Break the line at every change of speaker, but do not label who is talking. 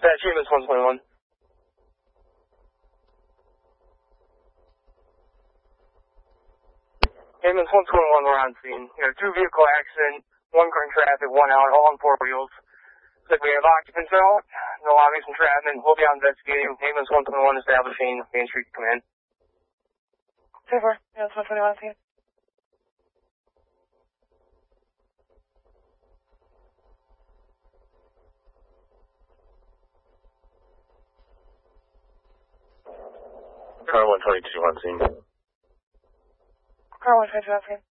Dispatch, Ambulance 121. Ambulance 121, we're on scene. We have a 2-vehicle accident, 1 car in traffic, 1 out, all on 4 wheels. Looks like we have occupants out, no obvious entrapment. We'll be on investigating. Ambulance 121 establishing Main Street Command.
2-4, Ambulance 121 on scene.
Car 122 on scene.
Car 122 on scene.